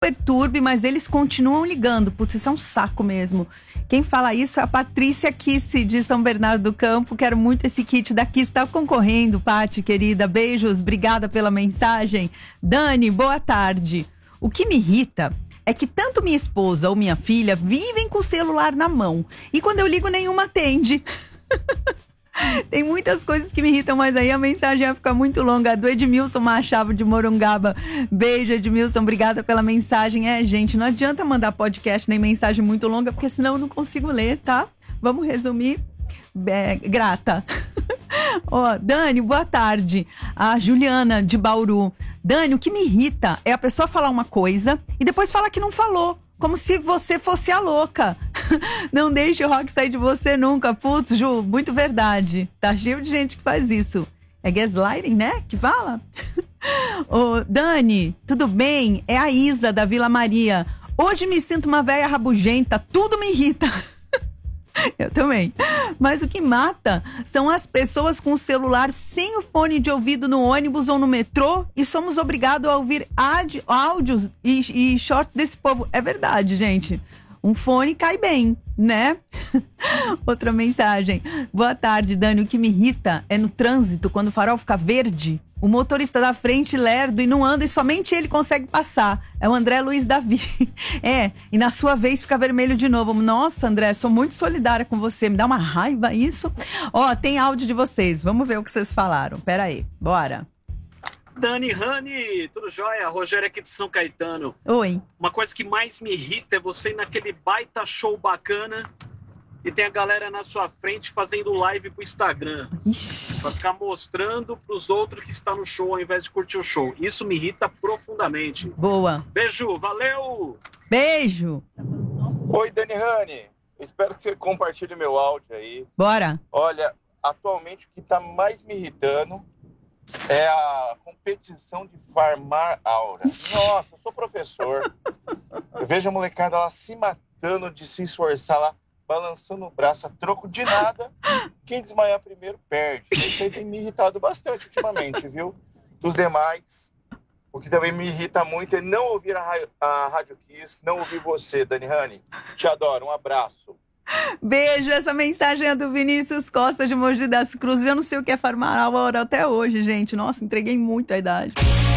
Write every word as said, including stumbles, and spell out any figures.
perturbe, mas eles continuam ligando. Putz, isso é um saco mesmo. Quem fala isso é a Patrícia Kisse, de São Bernardo do Campo. Quero muito esse kit da Kisse. Tá concorrendo, Pati, querida. Beijos, obrigada pela mensagem. Dani, boa tarde. O que me irrita é que tanto minha esposa ou minha filha vivem com o celular na mão. E quando eu ligo, nenhuma atende. Tem muitas coisas que me irritam, mas aí a mensagem vai ficar muito longa. Do Edmilson Machado de Morungaba. Beijo, Edmilson, obrigada pela mensagem. É, gente, não adianta mandar podcast nem mensagem muito longa, porque senão eu não consigo ler, tá? Vamos resumir. É, grata. Ó, Dani, boa tarde. A Juliana de Bauru. Dani, o que me irrita é a pessoa falar uma coisa e depois falar que não falou. Como se você fosse a louca. Não deixe o rock sair de você nunca. Putz, Ju, muito verdade. Tá cheio de gente que faz isso. É gaslighting, né? Que fala? Ô, Dani, tudo bem? É a Isa, da Vila Maria. Hoje me sinto uma velha rabugenta. Tudo me irrita. Eu também. Mas o que mata são as pessoas com o celular sem o fone de ouvido no ônibus ou no metrô e somos obrigados a ouvir ad, áudios e, e shorts desse povo. É verdade, gente. Um fone cai bem, né? Outra mensagem. Boa tarde, Dani. O que me irrita é no trânsito, quando o farol fica verde, o motorista da frente lerdo e não anda e somente ele consegue passar. É o André Luiz Davi. É, e na sua vez fica vermelho de novo. Nossa, André, sou muito solidária com você. Me dá uma raiva isso. Ó, tem áudio de vocês. Vamos ver o que vocês falaram. Pera aí, bora. Dani, Rani, tudo jóia? Rogério aqui de São Caetano. Oi. Uma coisa que mais me irrita é você ir naquele baita show bacana e tem a galera na sua frente fazendo live pro Instagram. Ixi. Pra ficar mostrando pros outros que está no show ao invés de curtir o show. Isso me irrita profundamente. Boa. Beijo, valeu! Beijo. Oi, Dani Rani. Espero que você compartilhe meu áudio aí. Bora. Olha, atualmente o que tá mais me irritando é a competição de farmar aura. Nossa, eu sou professor. Eu vejo a molecada lá se matando de se esforçar lá, balançando o braço a troco de nada. Quem desmaiar primeiro perde. Isso aí tem me irritado bastante ultimamente, viu? Dos demais, o que também me irrita muito é não ouvir a, a Rádio Kiss, não ouvir você, Dani Rani. Te adoro, um abraço. Beijo, essa mensagem é do Vinícius Costa de Mogi das Cruzes. Eu não sei o que é farmar aura até hoje, gente. Nossa, entreguei muito a idade.